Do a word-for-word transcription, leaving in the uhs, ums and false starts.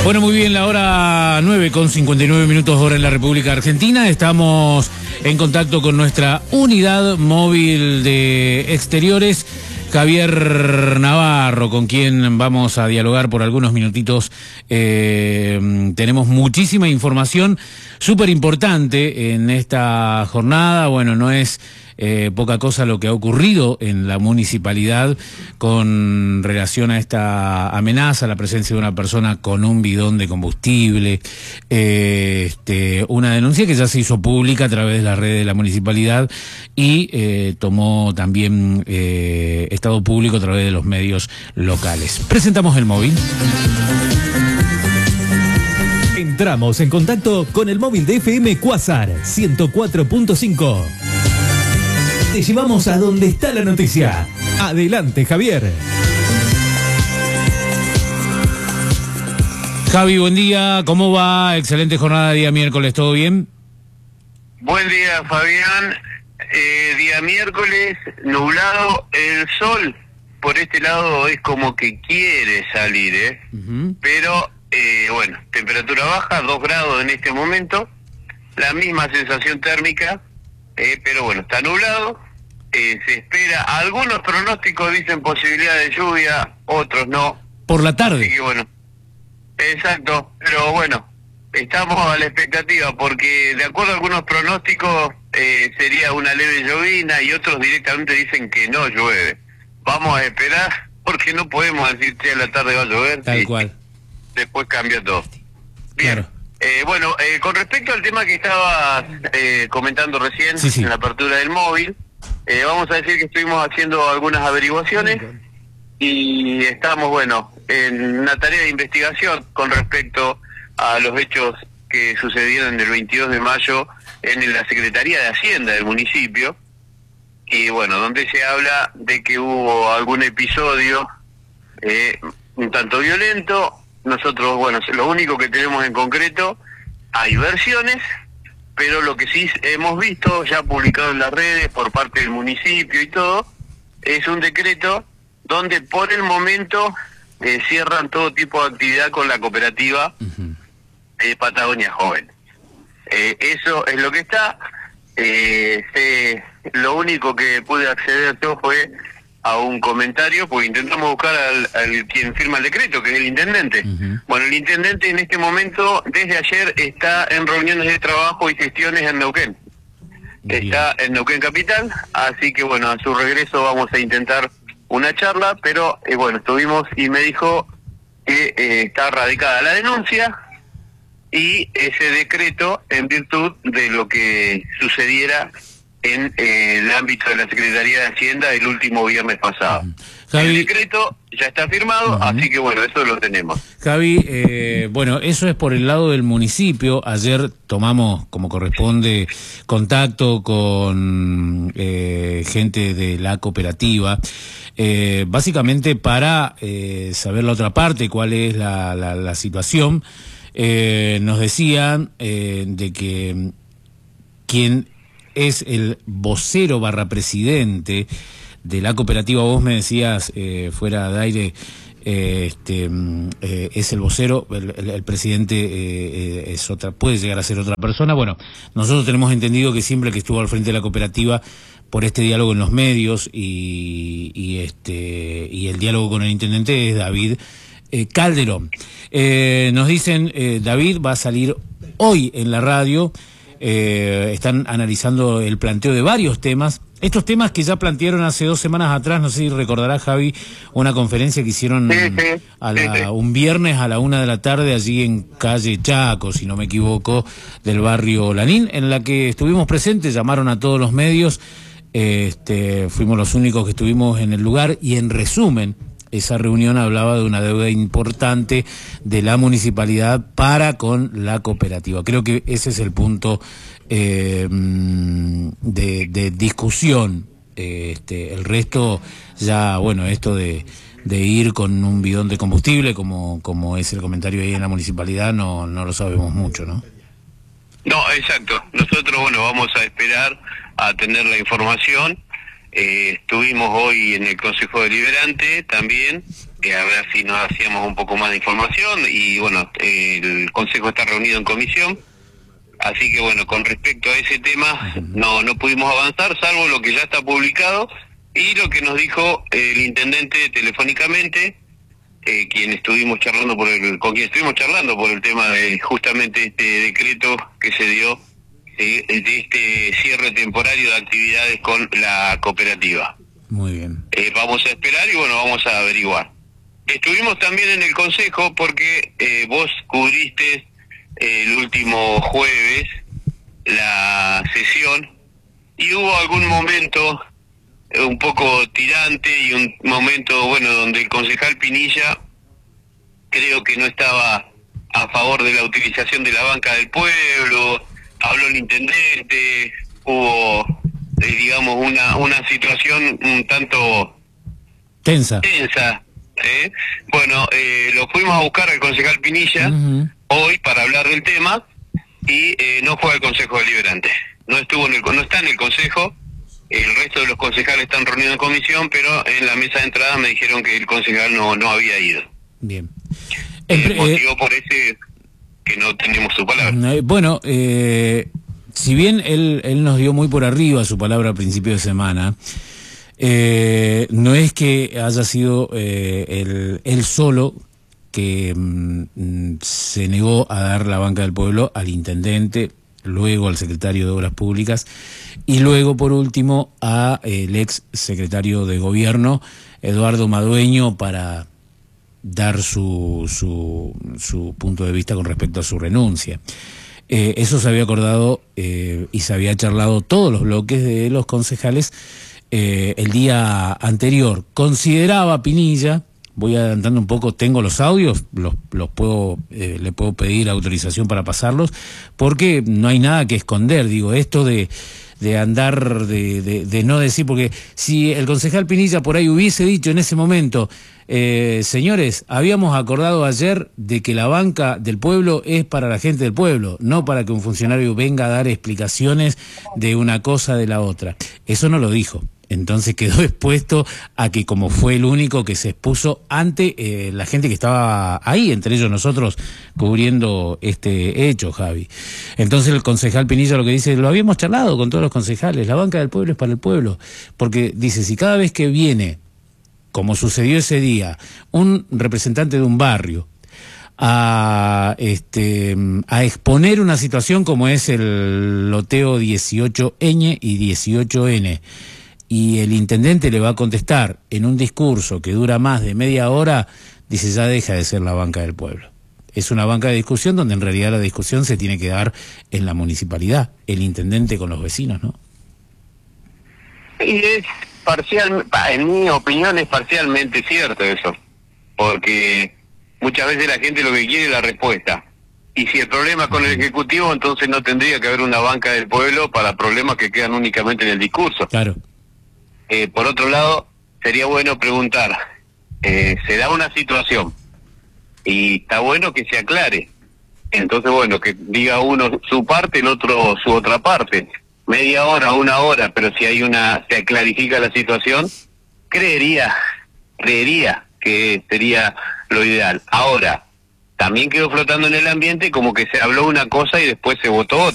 Bueno, muy bien, la hora nueve con cincuenta y nueve minutos hora en la República Argentina. Estamos en contacto con nuestra unidad móvil de exteriores, Javier Navarro, con quien vamos a dialogar por algunos minutitos. Eh, tenemos muchísima información súper importante en esta jornada. Bueno, no es eh, poca cosa lo que ha ocurrido en la municipalidad con relación a esta amenaza, la presencia de una persona con un bidón de combustible, eh, este, una denuncia que ya se hizo pública a través de las redes de la municipalidad y eh, tomó también eh, estado público a través de los medios locales. Presentamos el móvil. Entramos en contacto con el móvil de F M Quasar ciento cuatro punto cinco. Te llevamos a donde está la noticia. Adelante, Javier. Javi, buen día. ¿Cómo va? Excelente jornada, día miércoles. ¿Todo bien? Buen día, Fabián. Eh, día miércoles, nublado. El sol por este lado es como que quiere salir, ¿eh? Uh-huh. Pero, eh, bueno, temperatura baja, dos grados en este momento. La misma sensación térmica. Eh, pero bueno, está nublado, eh, se espera, algunos pronósticos dicen posibilidad de lluvia, otros no. Por la tarde. Así que bueno, exacto, pero bueno, estamos a la expectativa, porque de acuerdo a algunos pronósticos eh, sería una leve llovina y otros directamente dicen que no llueve. Vamos a esperar, porque no podemos decir que a la tarde va a llover. Tal cual. Después cambia todo. Bien. Claro. Eh, bueno, eh, con respecto al tema que estabas eh, comentando recién, sí, sí. en la apertura del móvil, eh, vamos a decir que estuvimos haciendo algunas averiguaciones y estamos, bueno, en una tarea de investigación con respecto a los hechos que sucedieron el veintidós de mayo en la Secretaría de Hacienda del municipio, y bueno, donde se habla de que hubo algún episodio eh, un tanto violento. Nosotros, bueno, lo único que tenemos en concreto, hay versiones, pero lo que sí hemos visto, ya publicado en las redes por parte del municipio y todo, es un decreto donde por el momento eh, cierran todo tipo de actividad con la cooperativa uh-huh. eh, Patagonia Joven. Eh, eso es lo que está. Eh, se, lo único que pude acceder yo fue a un comentario, porque intentamos buscar al, al quien firma el decreto, que es el intendente. Uh-huh. Bueno, el intendente en este momento, desde ayer, está en reuniones de trabajo y gestiones en Neuquén. Bien. Está en Neuquén Capital, así que bueno, a su regreso vamos a intentar una charla, pero eh, bueno, estuvimos y me dijo que eh, está radicada la denuncia y ese decreto en virtud de lo que sucediera en eh, el ámbito de la Secretaría de Hacienda el último viernes pasado. Javi, el decreto ya está firmado, uh-huh. así que bueno, eso lo tenemos. Javi, eh, bueno, eso es por el lado del municipio. Ayer tomamos, como corresponde, contacto con eh, gente de la cooperativa, eh, básicamente para eh, saber la otra parte, cuál es la, la, la situación. Eh, nos decían eh, de que quien es el vocero barra presidente de la cooperativa, vos me decías eh, fuera de aire, eh, este, eh, es el vocero, el, el, el presidente eh, es otra, puede llegar a ser otra persona. Bueno, nosotros tenemos entendido que siempre que estuvo al frente de la cooperativa, por este diálogo en los medios y, y este y el diálogo con el intendente, es David eh, Calderón. Eh, nos dicen, eh, David va a salir hoy en la radio. Eh, están analizando el planteo de varios temas, estos temas que ya plantearon hace dos semanas atrás. No sé si recordará, Javi, una conferencia que hicieron sí, sí, a la, sí, sí. un viernes a la una de la tarde allí en calle Chaco, si no me equivoco, del barrio Lanín, en la que estuvimos presentes, llamaron a todos los medios, este, fuimos los únicos que estuvimos en el lugar y en resumen, esa reunión hablaba de una deuda importante de la municipalidad para con la cooperativa. Creo que ese es el punto eh, de, de discusión. Eh, este, el resto ya, bueno, esto de, de ir con un bidón de combustible, como, como es el comentario ahí en la municipalidad, no, no lo sabemos mucho, ¿no? No, exacto. Nosotros, bueno, vamos a esperar a tener la información. Eh, estuvimos hoy en el Consejo Deliberante también, eh, a ver si nos hacíamos un poco más de información y bueno, eh, el Consejo está reunido en comisión, así que bueno, con respecto a ese tema no no pudimos avanzar, salvo lo que ya está publicado y lo que nos dijo el intendente telefónicamente, eh, quien estuvimos charlando por el, con quien estuvimos charlando por el tema de justamente este decreto que se dio eh, de este cierre temporario de actividades con la cooperativa. Muy bien. Eh, vamos a esperar y bueno, vamos a averiguar. Estuvimos también en el Consejo porque eh, vos cubriste eh, el último jueves la sesión y hubo algún momento eh, un poco tirante y un momento, bueno, donde el concejal Pinilla creo que no estaba a favor de la utilización de la banca del pueblo, habló el intendente, hubo, eh, digamos, una, una situación un tanto tensa. tensa. ¿Eh? Bueno, eh, lo fuimos a buscar al concejal Pinilla uh-huh. hoy para hablar del tema y eh, no fue al Consejo Deliberante. No estuvo en el, no está en el Consejo, el resto de los concejales están reunidos en comisión, pero en la mesa de entrada me dijeron que el concejal no no había ido. Bien. El eh, motivo eh, por ese que no tenemos su palabra. Eh, bueno, eh, si bien él, él nos dio muy por arriba su palabra a principio de semana, Eh, no es que haya sido eh, el, él solo que mm, se negó a dar la banca del pueblo al intendente, luego al secretario de Obras Públicas y luego por último a eh, el ex secretario de Gobierno, Eduardo Madueño, para dar su, su, su punto de vista con respecto a su renuncia. Eh, eso se había acordado eh, y se había charlado todos los bloques de los concejales Eh, el día anterior. Consideraba Pinilla, voy adelantando un poco, tengo los audios, los, los puedo, eh, le puedo pedir autorización para pasarlos, porque no hay nada que esconder, digo, esto de, de andar, de, de, de no decir, porque si el concejal Pinilla por ahí hubiese dicho en ese momento, eh, señores, habíamos acordado ayer de que la banca del pueblo es para la gente del pueblo, no para que un funcionario venga a dar explicaciones de una cosa de la otra. Eso no lo dijo. Entonces quedó expuesto a que, como fue el único que se expuso ante eh, la gente que estaba ahí, entre ellos nosotros, cubriendo este hecho, Javi. Entonces el concejal Pinilla lo que dice, lo habíamos charlado con todos los concejales, la banca del pueblo es para el pueblo, porque dice, si cada vez que viene, como sucedió ese día, un representante de un barrio a este a exponer una situación como es el loteo dieciocho ñ y dieciocho ene, y el intendente le va a contestar en un discurso que dura más de media hora, dice, ya deja de ser la banca del pueblo. Es una banca de discusión donde en realidad la discusión se tiene que dar en la municipalidad, el intendente con los vecinos, ¿no? Y es parcial, en mi opinión es parcialmente cierto eso, porque muchas veces la gente lo que quiere es la respuesta. Y si el problema es con el Ejecutivo, entonces no tendría que haber una banca del pueblo para problemas que quedan únicamente en el discurso. Claro. Eh, por otro lado, sería bueno preguntar, eh, se da una situación y está bueno que se aclare. Entonces, bueno, que diga uno su parte, el otro su otra parte. Media hora, una hora, pero si hay una, se clarifica la situación, creería, creería que sería lo ideal. Ahora, también quedó flotando en el ambiente como que se habló una cosa y después se votó otra.